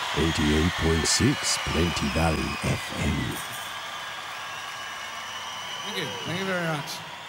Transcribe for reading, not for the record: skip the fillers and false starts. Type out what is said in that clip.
88.6 Plenty Valley FM. Thank you. Thank you very much.